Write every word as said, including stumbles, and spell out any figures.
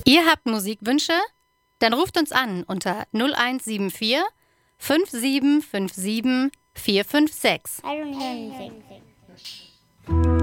Ihr habt Musikwünsche? Dann ruft uns an unter null eins sieben vier fünf sieben fünf sieben vier fünf sechs. I don't hear anything.